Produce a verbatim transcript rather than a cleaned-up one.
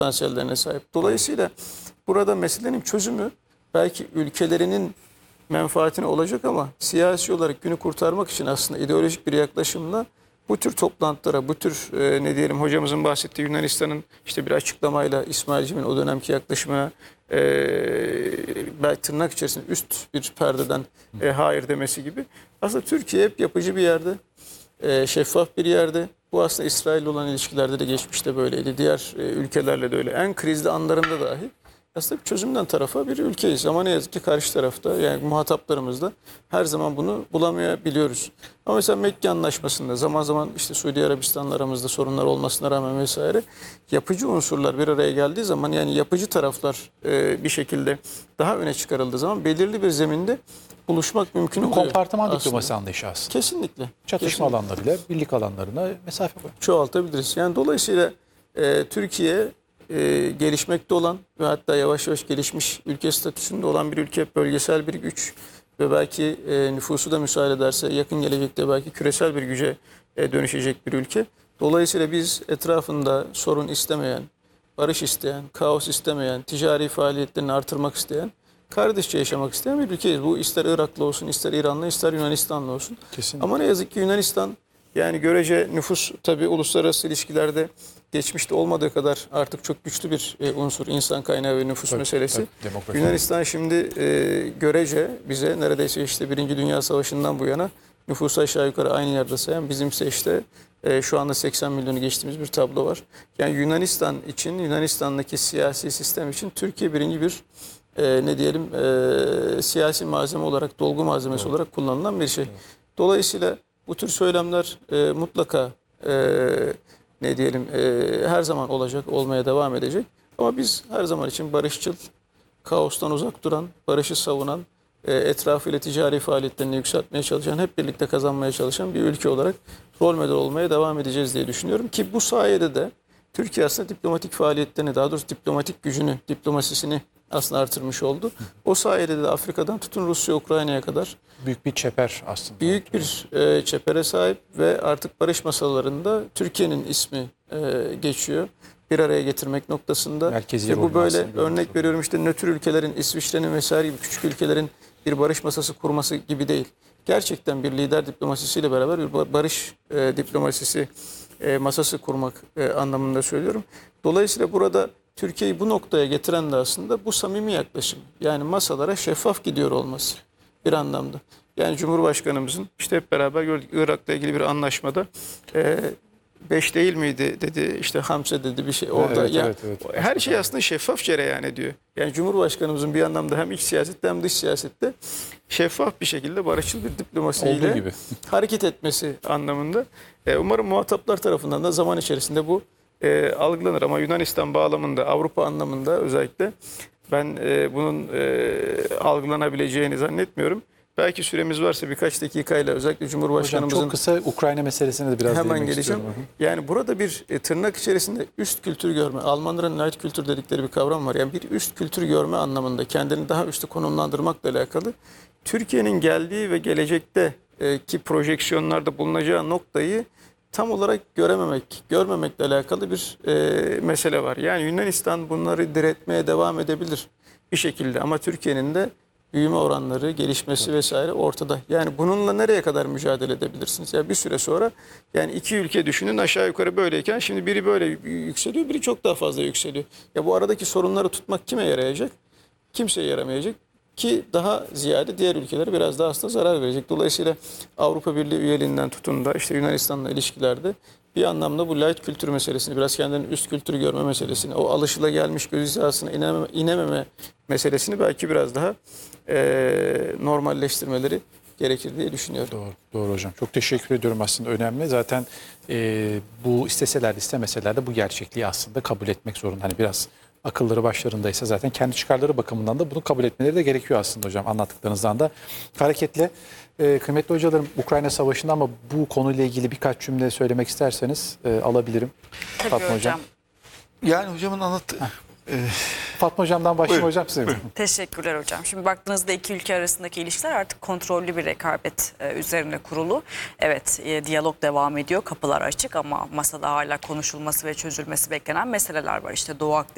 potansiyellerine sahip. Dolayısıyla burada meselenin çözümü belki ülkelerinin menfaatine olacak ama siyasi olarak günü kurtarmak için aslında ideolojik bir yaklaşımla bu tür toplantılara, bu tür e, ne diyelim hocamızın bahsettiği Yunanistan'ın işte bir açıklamayla İsmail Cem'in o dönemki yaklaşımına e, belki tırnak içerisinde üst bir perdeden e, hayır demesi gibi. Aslında Türkiye hep yapıcı bir yerde, e, şeffaf bir yerde. Bu aslında İsrail'le olan ilişkilerde de geçmişte böyleydi. Diğer e, ülkelerle de öyle. En krizli anlarında dahi aslında bir çözümden tarafa bir ülkeyiz. Ama ne yazık ki karşı tarafta yani muhataplarımız da her zaman bunu bulamayabiliyoruz. Ama mesela Mekke Anlaşması'nda zaman zaman işte Suudi Arabistan'la aramızda sorunlar olmasına rağmen vesaire yapıcı unsurlar bir araya geldiği zaman yani yapıcı taraflar e, bir şekilde daha öne çıkarıldığı zaman belirli bir zeminde buluşmak mümkün oluyor. Kompartıman diplomasi anlayışı aslında. Kesinlikle. Çatışma Kesinlikle. alanlarıyla birlik alanlarına mesafe koy. Çoğaltabiliriz. Yani dolayısıyla e, Türkiye e, gelişmekte olan ve hatta yavaş yavaş gelişmiş ülke statüsünde olan bir ülke, bölgesel bir güç ve belki e, nüfusu da müsaade ederse yakın gelecekte belki küresel bir güce e, dönüşecek bir ülke. Dolayısıyla biz etrafında sorun istemeyen, barış isteyen, kaos istemeyen, ticari faaliyetlerini artırmak isteyen, kardeşçe yaşamak isteyen bir ülkeyiz. Bu ister Iraklı olsun, ister İranlı, ister Yunanistanlı olsun. Kesinlikle. Ama ne yazık ki Yunanistan yani görece nüfus tabii uluslararası ilişkilerde geçmişte olmadığı kadar artık çok güçlü bir e, unsur insan kaynağı ve nüfus Tabii, meselesi. tabii, demokrasi. Yunanistan şimdi e, görece bize neredeyse işte Birinci Dünya Savaşı'ndan bu yana nüfusu aşağı yukarı aynı yerde sayan bizimse işte e, şu anda seksen milyonu geçtiğimiz bir tablo var. Yani Yunanistan için, Yunanistan'daki siyasi sistem için Türkiye birinci bir e, ne diyelim e, siyasi malzeme olarak, dolgu malzemesi Evet. olarak kullanılan bir şey. Dolayısıyla bu tür söylemler e, mutlaka e, ne diyelim e, her zaman olacak, olmaya devam edecek. Ama biz her zaman için barışçıl, kaostan uzak duran, barışı savunan, e, etrafıyla ticari faaliyetlerini yükseltmeye çalışan, hep birlikte kazanmaya çalışan bir ülke olarak rol model olmaya devam edeceğiz diye düşünüyorum. Ki bu sayede de Türkiye aslında diplomatik faaliyetlerini, daha doğrusu diplomatik gücünü, diplomasisini aslında artırmış oldu. O sayede de Afrika'dan tutun Rusya, Ukrayna'ya kadar Büyük bir çeper aslında. büyük bir e, çepere sahip ve artık barış masalarında Türkiye'nin ismi e, geçiyor. Bir araya getirmek noktasında. Merkezi Ve bu rolünü böyle aslında görmüş örnek oluyor. veriyorum işte nötr ülkelerin, İsviçre'nin vesaire gibi küçük ülkelerin bir barış masası kurması gibi değil. Gerçekten bir lider diplomasisiyle beraber bir barış e, diplomasisi e, masası kurmak e, anlamında söylüyorum. Dolayısıyla burada Türkiye'yi bu noktaya getiren de aslında bu samimi yaklaşım. Yani masalara şeffaf gidiyor olması bir anlamda. Yani Cumhurbaşkanımızın işte hep beraber gördük Irak'la ilgili bir anlaşmada e, beş değil miydi dedi işte Hamse dedi bir şey orada. Evet, yani evet, evet. her şey aslında şeffaf cereyan ediyor. Yani Cumhurbaşkanımızın bir anlamda hem iç siyasette hem dış siyasette şeffaf bir şekilde barışçıl bir Olduğu diplomasiyle gibi. hareket etmesi anlamında. E, umarım muhataplar tarafından da zaman içerisinde bu e, algılanır ama Yunanistan bağlamında, Avrupa anlamında özellikle ben e, bunun e, algılanabileceğini zannetmiyorum. Belki süremiz varsa birkaç dakikayla özellikle Hocam Cumhurbaşkanımızın çok kısa Ukrayna meselesine de biraz hemen değinmek geleceğim. istiyorum. Yani burada bir e, tırnak içerisinde üst kültür görme, Almanların light kültür dedikleri bir kavram var. Yani bir üst kültür görme anlamında kendini daha üstü konumlandırmakla alakalı Türkiye'nin geldiği ve gelecekte e, ki projeksiyonlarda bulunacağı noktayı tam olarak görememek, görmemekle alakalı bir e, mesele var. Yani Yunanistan bunları diretmeye devam edebilir bir şekilde ama Türkiye'nin de büyüme oranları, gelişmesi vesaire ortada. Yani bununla nereye kadar mücadele edebilirsiniz? Yani bir süre sonra yani iki ülke düşünün aşağı yukarı böyleyken şimdi biri böyle yükseliyor, biri çok daha fazla yükseliyor. Ya bu aradaki sorunları tutmak kime yarayacak? Kimseye yaramayacak. Ki daha ziyade diğer ülkelere biraz daha aslında zarar verecek. Dolayısıyla Avrupa Birliği üyeliğinden tutun da işte Yunanistan'la ilişkilerde bir anlamda bu light kültür meselesini, biraz kendini üst kültür görme meselesini, o alışılagelmiş göz hizasına inememe, inememe meselesini belki biraz daha e, normalleştirmeleri gerekir diye düşünüyorum. Doğru, doğru hocam. Çok teşekkür ediyorum aslında önemli. Zaten e, bu isteseler de istemeseler de bu gerçekliği aslında kabul etmek zorunda. Hani biraz akılları başlarındaysa zaten kendi çıkarları bakımından da bunu kabul etmeleri de gerekiyor aslında hocam anlattıklarınızdan da. Hareketle e, kıymetli hocalarım Ukrayna Savaşı'nda ama bu konuyla ilgili birkaç cümle söylemek isterseniz e, alabilirim. Tabii Fatma hocam. hocam. Yani hocamın anlattığı... Fatma hocamdan başlayayım Buyurun, hocam size. buyurun. Teşekkürler hocam. Şimdi baktığınızda iki ülke arasındaki ilişkiler artık kontrollü bir rekabet e, üzerine kurulu. Evet, e, diyalog devam ediyor, kapılar açık ama masada hala konuşulması ve çözülmesi beklenen meseleler var. İşte Doğu Akdeniz